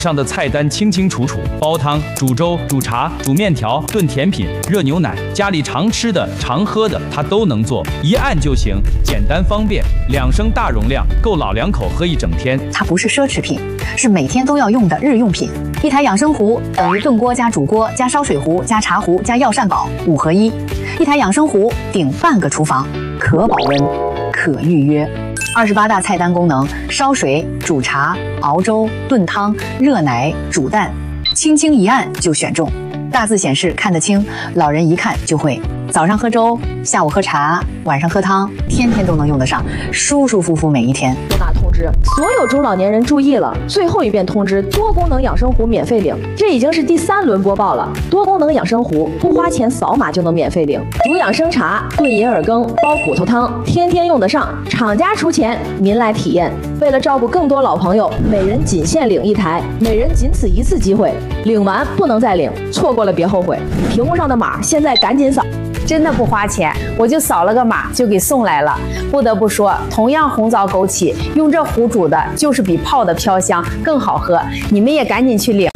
上的菜单清清楚楚，煲汤、煮粥、煮茶、煮面条、炖甜品、热牛奶，家里常吃的、常喝的，它都能做，一按就行，简单方便，2升大容量，够老2口喝一整天。 它不是奢侈品，是每天都要用的日用品。一台养生壶等于炖锅加煮锅加烧水壶加茶壶加药膳宝5合1。一台养生壶顶半个厨房，可保温，可预约。28大菜单功能：烧水、煮茶、熬粥、炖汤、热奶、煮蛋，轻轻一按就选中。大字显示看得清，老人一看就会。早上喝粥，下午喝茶，晚上喝汤，天天都能用得上，舒舒服服每一天。 多大通知，所有中老年人注意了！最后一遍通知，多功能养生壶免费领。这已经是第3轮播报了。多功能养生壶不花钱，扫码就能免费领。煮养生茶、炖银耳羹、煲骨头汤，天天用得上。厂家出钱，您来体验。为了照顾更多老朋友，每人仅限领1台，每人仅此1次机会，领完不能再领，错过了别后悔。屏幕上的码，现在赶紧扫。 真的不花钱，我就扫了个码就给送来了。不得不说，同样红枣枸杞，用这壶煮的就是比泡的飘香更好喝。你们也赶紧去领。